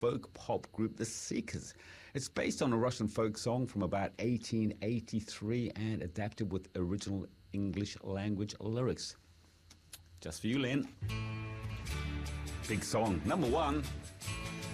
folk pop group The Seekers. It's based on a Russian folk song from about 1883 and adapted with original English language lyrics. Just for you, Lynn. Big song. Number 1.